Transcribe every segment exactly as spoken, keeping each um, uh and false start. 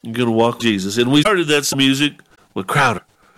You're going to walk with Jesus. And we started that music with Crowder.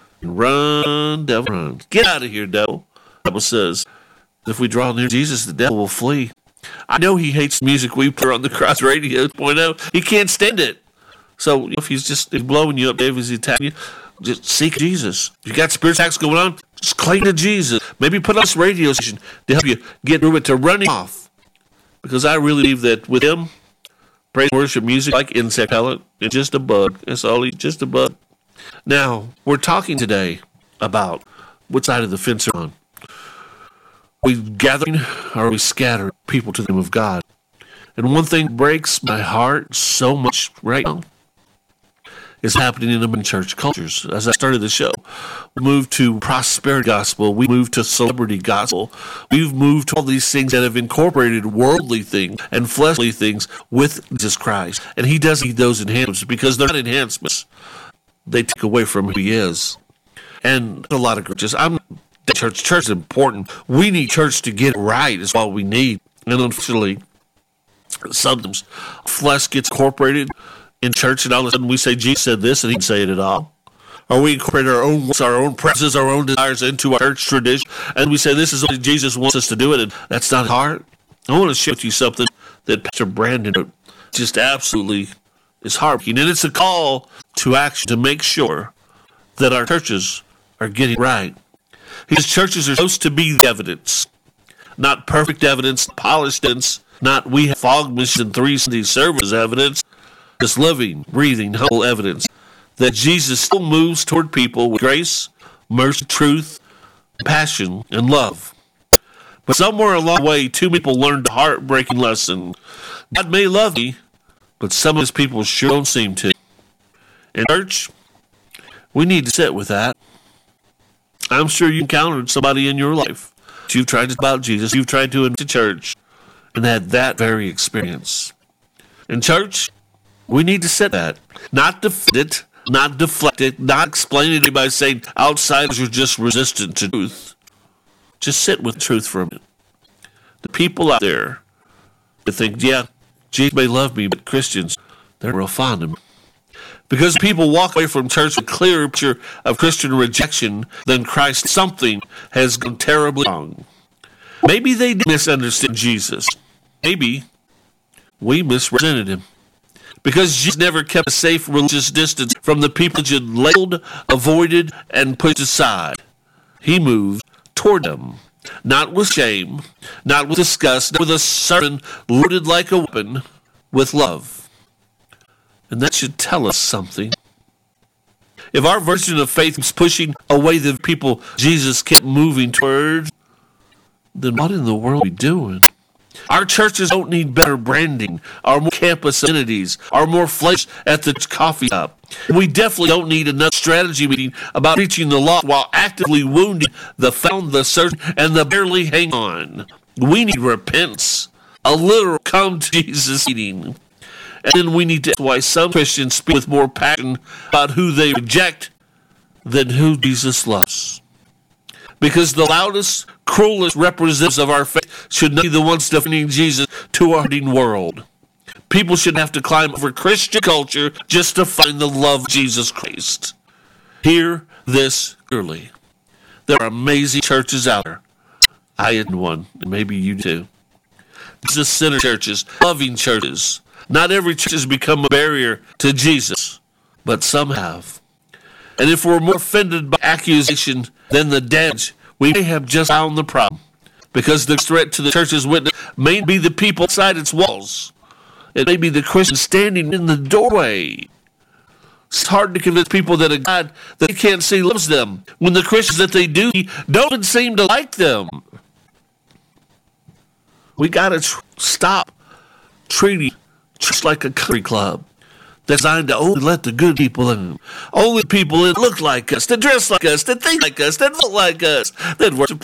Run, devil, run. Get out of here, devil. The Bible says, if we draw near Jesus, the devil will flee. I know he hates the music we play on the Cross Radio point oh. He can't stand it. So if he's just if blowing you up, Dave, is he attacking you? Just seek Jesus. If you got spirit attacks going on, just cling to Jesus. Maybe put on this radio station to help you get through it, to running off. Because I really believe that with him, praise and worship music like insect pellet, it's just a bug. That's all. He, just a bug. Now, we're talking today about what side of the fence are on. Are we gathering or are we scattering people to the kingdom of God? And one thing breaks my heart so much right now is happening in the church cultures. As I started the show, we moved to prosperity gospel. We moved to celebrity gospel. We've moved to all these things that have incorporated worldly things and fleshly things with Jesus Christ. And he doesn't need those enhancements because they're not enhancements. They take away from who he is. And a lot of churches, I'm the church. Church is important. We need church to get it right is all we need. And unfortunately, sometimes flesh gets incorporated in church, and all of a sudden we say Jesus said this, and he didn't say it at all. Or we incorporate our own our own preferences, our own desires into our church tradition, and we say this is what Jesus wants us to do it, and that's not his heart. I want to share with you something that Pastor Brandon just absolutely is heartbreaking, and it's a call to action to make sure that our churches are getting right. His churches are supposed to be the evidence, not perfect evidence, polished evidence, not we have fog machines and three Sunday service evidence, just living, breathing, whole evidence that Jesus still moves toward people with grace, mercy, truth, passion, and love. But somewhere along the way, two people learned a heartbreaking lesson. God may love me, but some of his people sure don't seem to. In church, we need to sit with that. I'm sure you encountered somebody in your life. You've tried to talk about Jesus. You've tried to invite to church and had that very experience. In church, we need to sit that. Not defend it, not deflect it, not explain it by saying outsiders are just resistant to truth. Just sit with truth for a minute. The people out there that think, yeah, Jesus may love me, but Christians, they're real fond of me. Because people walk away from church with a clearer picture of Christian rejection than Christ, something has gone terribly wrong. Maybe they did misunderstand Jesus. Maybe we misrepresented him. Because Jesus never kept a safe religious distance from the people that you labeled, avoided, and pushed aside. He moved toward them, not with shame, not with disgust, not with a sermon loaded like a weapon, with love. And that should tell us something. If our version of faith is pushing away the people Jesus kept moving toward, then what in the world are we doing? Our churches don't need better branding, or more campus amenities, or more flags at the coffee shop. We definitely don't need another strategy meeting about preaching the law while actively wounding the found, the certain, and the barely hang on. We need repentance, a literal come to Jesus meeting. And then we need to ask why some Christians speak with more passion about who they reject than who Jesus loves. Because the loudest, cruelest representatives of our faith should not be the ones defending Jesus to our hurting world. People shouldn't have to climb over Christian culture just to find the love of Jesus Christ. Hear this clearly. There are amazing churches out there. I am one, and maybe you too. Jesus center churches, loving churches. Not every church has become a barrier to Jesus, but some have. And if we're more offended by accusation than the damage, we may have just found the problem. Because the threat to the church's witness may be the people inside its walls. It may be the Christian standing in the doorway. It's hard to convince people that a God that they can't see loves them when the Christians that they do don't even seem to like them. We got to tr- stop treating just like a country club designed to only let the good people in. Only people that look like us, that dress like us, that think like us, that vote like us, that worship